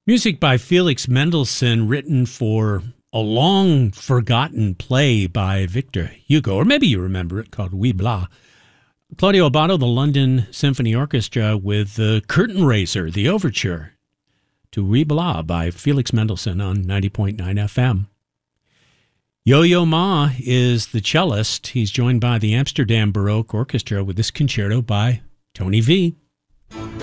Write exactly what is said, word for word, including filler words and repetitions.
Music by Felix Mendelssohn, written for a long-forgotten play by Victor Hugo, or maybe you remember it, called Oui Bla. Claudio Abbado, the London Symphony Orchestra, with the Curtain Raiser, the overture to Oui Bla by Felix Mendelssohn on ninety point nine F M. Yo-Yo Ma is the cellist. He's joined by the Amsterdam Baroque Orchestra with this concerto by Tony V.